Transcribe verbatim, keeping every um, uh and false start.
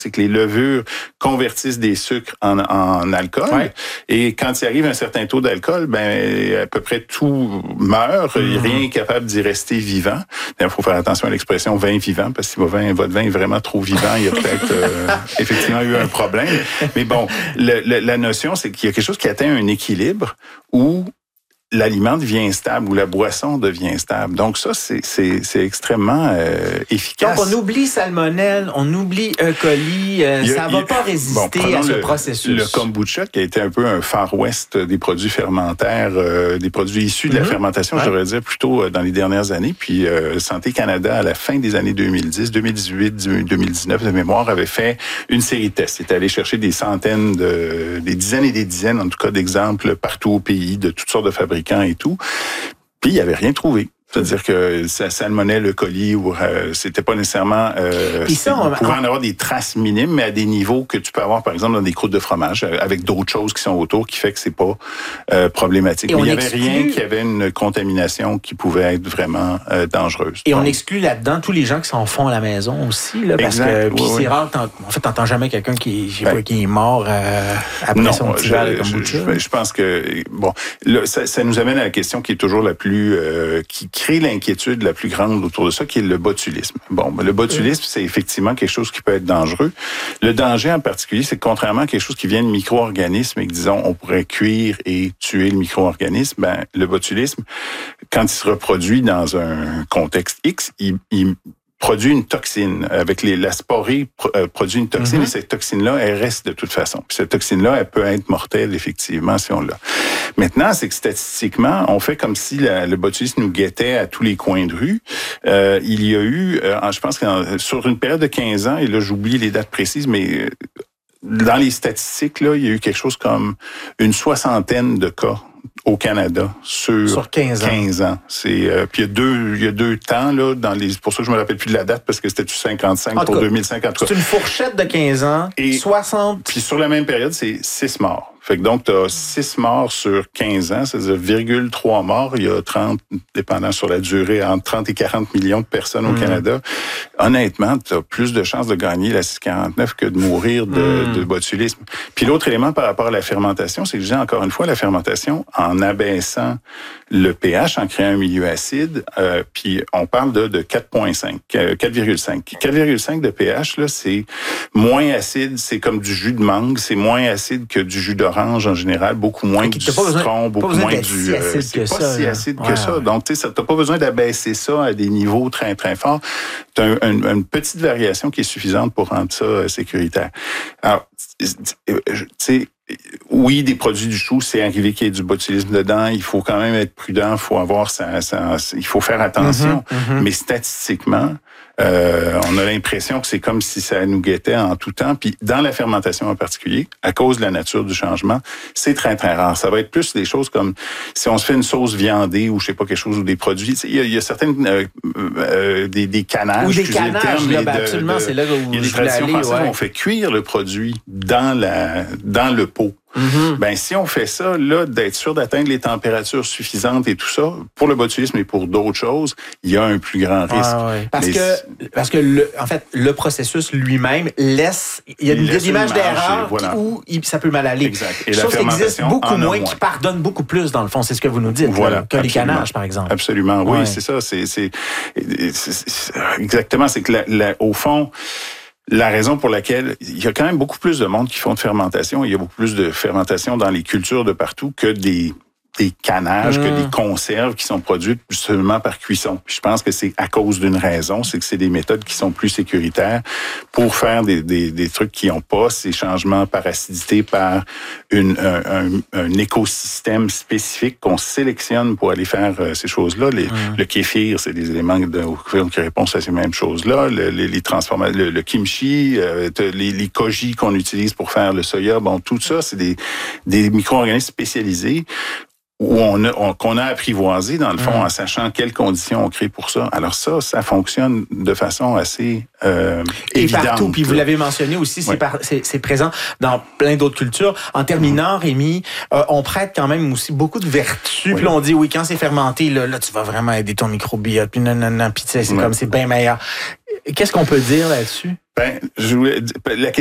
c'est que les levures convertissent des sucres en, en alcool. Ouais. Et quand il arrive un certain taux d'alcool, ben à peu près tout meurt. Mmh. Rien n'est capable d'y rester vivant. Il faut faire attention à l'expression vin vivant, parce que si votre vin, votre vin est vraiment trop vivant, il y a peut-être euh, effectivement eu un problème. Mais bon, le, le, la notion, c'est qu'il y a quelque chose qui atteint un équilibre où l'aliment devient instable ou la boisson devient instable. Donc ça, c'est, c'est, c'est extrêmement euh, efficace. Donc on oublie salmonelle, on oublie E. coli, euh, a, ça ne va pas résister bon, à ce le, processus. Le kombucha, qui a été un peu un Far West des produits fermentaires, euh, des produits issus de mm-hmm. la fermentation, ouais. je devrais dire plutôt dans les dernières années. Puis euh, Santé Canada, à la fin des années deux mille dix, deux mille dix-huit, deux mille dix-neuf, de mémoire, avait fait une série de tests. Il est allé chercher des centaines, de, des dizaines et des dizaines, en tout cas, d'exemples partout au pays, de toutes sortes de fabricants et tout. Puis, il n'y avait rien trouvé. C'est-à-dire que ça salmonelle, le colis, ou euh, c'était pas nécessairement... Euh, Puis ça, on pouvait en avoir des traces minimes, mais à des niveaux que tu peux avoir, par exemple, dans des croûtes de fromage, avec d'autres choses qui sont autour, qui fait que c'est pas euh, problématique. Mais il n'y avait exclut... rien qui avait une contamination qui pouvait être vraiment euh, dangereuse. Et donc, on exclut là-dedans tous les gens qui s'en font à la maison aussi, là, parce exact, que puis oui, c'est oui. rare, en fait, t'entends jamais quelqu'un qui, je sais ben, pas, qui est mort euh, après non, son petit verre de kombucha. Je, je pense que, bon, là, ça, ça nous amène à la question qui est toujours la plus... Euh, qui crée l'inquiétude la plus grande autour de ça, qui est le botulisme. Bon, ben, le botulisme, c'est effectivement quelque chose qui peut être dangereux. Le danger en particulier, c'est que contrairement à quelque chose qui vient de micro-organismes et que, disons, on pourrait cuire et tuer le micro-organisme, ben, le botulisme, quand il se reproduit dans un contexte X, il, il produit une toxine. Avec les, la sporée euh, produit une toxine mm-hmm. et cette toxine-là, elle reste de toute façon. Puis cette toxine-là, elle peut être mortelle, effectivement, si on l'a. Maintenant, c'est que statistiquement, on fait comme si la, le botulisme nous guettait à tous les coins de rue. Euh, il y a eu, euh, je pense que sur une période de quinze ans, et là, j'oublie les dates précises, mais euh, dans les statistiques, là, il y a eu quelque chose comme une soixantaine de cas au Canada sur, sur quinze ans. quinze ans. C'est euh, puis il y a deux il y a deux temps là dans les pour ça que je me rappelle plus de la date parce que c'était cinquante-cinq pour cas, deux mille cinquante. C'est une fourchette de quinze ans et soixante. Puis sur la même période, c'est six morts. Fait que donc, tu as six morts sur quinze ans, c'est-à-dire virgule trois morts. Il y a trente, dépendant sur la durée, entre trente et quarante millions de personnes au mmh. Canada. Honnêtement, tu as plus de chances de gagner la six cent quarante-neuf que de mourir de, mmh. de botulisme. Puis l'autre élément par rapport à la fermentation, c'est que je dis encore une fois, la fermentation, en abaissant le pH, en créant un milieu acide, euh, puis on parle de, de quatre virgule cinq, quatre virgule cinq. quatre virgule cinq de pH, là, c'est moins acide, c'est comme du jus de mangue, c'est moins acide que du jus d'orange en général, beaucoup moins que du citron, beaucoup moins du... Si acide euh, c'est que pas ça, si là. acide Ouais, que ça. ouais. Donc, tu sais, t'as pas besoin d'abaisser ça à des niveaux très, très forts. T'as un, un, une petite variation qui est suffisante pour rendre ça euh, sécuritaire. Alors, tu sais, oui, des produits du chou, c'est arrivé qu'il y ait du botulisme dedans. Il faut quand même être prudent. Il faut avoir ça, ça, il faut faire attention. Mm-hmm, mm-hmm. Mais statistiquement, euh, on a l'impression que c'est comme si ça nous guettait en tout temps. Puis dans la fermentation en particulier, à cause de la nature du changement, c'est très, très rare. Ça va être plus des choses comme si on se fait une sauce viandée ou je sais pas, quelque chose ou des produits. Il y a, il y a certaines... Euh, euh, des, des canages. Ou des canages, terme, là, ben de, absolument, de, c'est là où il y a des je voulais traditions aller. françaises Ouais. où on fait cuire le produit dans, la, dans le pot. Mm-hmm. Ben si on fait ça, là, d'être sûr d'atteindre les températures suffisantes et tout ça, pour le botulisme et pour d'autres choses, il y a un plus grand risque. Ah, ouais. Parce Mais que, parce que le, en fait, le processus lui-même laisse, il y a il des images d'erreur voilà. où il, ça peut mal aller. Exact. Et chose qui existe beaucoup moins, moins, qui pardonne beaucoup plus dans le fond. C'est ce que vous nous dites, voilà, là, que absolument. les canages, par exemple. Absolument. Oui, ouais. c'est ça. C'est, c'est, c'est, c'est exactement. C'est que la, la, au fond. La raison pour laquelle il y a quand même beaucoup plus de monde qui font de fermentation, il y a beaucoup plus de fermentation dans les cultures de partout que des des canages, mmh. que des conserves qui sont produites seulement par cuisson. Puis je pense que c'est à cause d'une raison, c'est que c'est des méthodes qui sont plus sécuritaires pour faire des, des, des trucs qui n'ont pas ces changements par acidité, par une, un, un, un écosystème spécifique qu'on sélectionne pour aller faire euh, ces choses-là. Les, mmh. Le kéfir, c'est des éléments de, qui répondent à ces mêmes choses-là. Le, les, les transformations, le, le kimchi, euh, les, les koji qu'on utilise pour faire le soya, bon, tout ça, c'est des, des micro-organismes spécialisés où on a, on, qu'on a apprivoisé, dans le fond, mmh. en sachant quelles conditions on crée pour ça. Alors ça, ça fonctionne de façon assez euh, Et évidente. partout, puis vous l'avez mentionné aussi, c'est, oui. par, c'est, c'est présent dans plein d'autres cultures. En terminant, mmh. Rémi, euh, on prête quand même aussi beaucoup de vertus. Oui. Puis là, on dit, oui, quand c'est fermenté, là, là tu vas vraiment aider ton microbiote, puis non, non, non, puis c'est oui. comme, c'est bien meilleur. Qu'est-ce qu'on peut dire là-dessus? Ben, je voulais, la